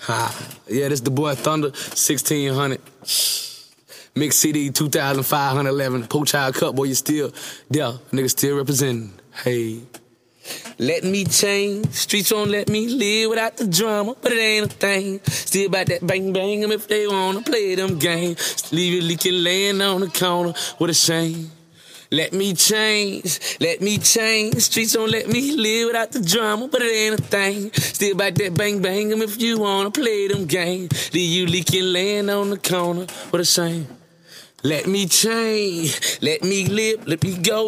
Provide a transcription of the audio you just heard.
Yeah, this the boy Thunder, 1600. Mix CD 2511. Pochild Cup, boy, you still there. Nigga still representing. Hey. Let me change. Streets won't let me live without the drama, but it ain't a thing. Still about that bang bang 'em if they wanna play them games. Leave you leaking laying on the corner. What a shame. Let me change. Streets don't let me live without the drama, but it ain't a thing. Still about that bang bang 'em if you wanna play them games. Leave you leaking laying on the corner. What a shame. Let me change. Let me live. Let me go.